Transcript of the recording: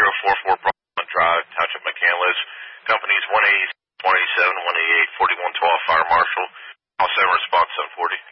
044 Parliament Drive, Township McCandless. Companies 180, 187, 188, 4112, Fire Marshal. All 7 response 740.